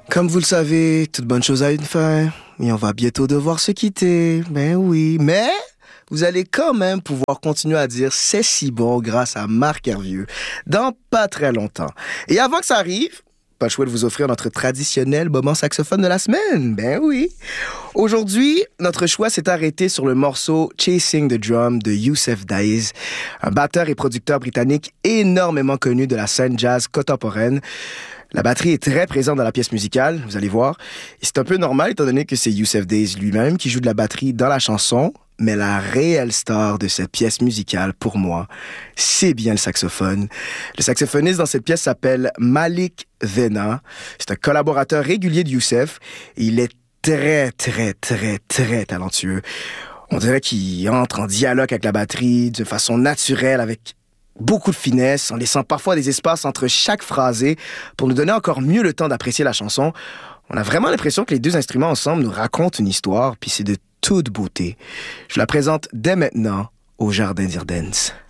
Comme vous le savez, toute bonne chose a une fin. Et on va bientôt devoir se quitter. Ben oui, mais vous allez quand même pouvoir continuer à dire c'est si bon grâce à Marc Hervieux dans pas très longtemps. Et avant que ça arrive, pas le choix de vous offrir notre traditionnel moment saxophone de la semaine. Ben oui. Aujourd'hui, notre choix s'est arrêté sur le morceau Chasing the Drum de Youssef Daiz, un batteur et producteur britannique énormément connu de la scène jazz contemporaine. La batterie est très présente dans la pièce musicale, vous allez voir. Et c'est un peu normal étant donné que c'est Youssef Daiz lui-même qui joue de la batterie dans la chanson. Mais la réelle star de cette pièce musicale, pour moi, c'est bien le saxophone. Le saxophoniste dans cette pièce s'appelle Malik Vena. C'est un collaborateur régulier de Youssef. Et il est très, très, très, très talentueux. On dirait qu'il entre en dialogue avec la batterie de façon naturelle, avec beaucoup de finesse, en laissant parfois des espaces entre chaque phrasé pour nous donner encore mieux le temps d'apprécier la chanson. On a vraiment l'impression que les deux instruments ensemble nous racontent une histoire, puis c'est de toute beauté. Je la présente dès maintenant au Jardin d'Irden's.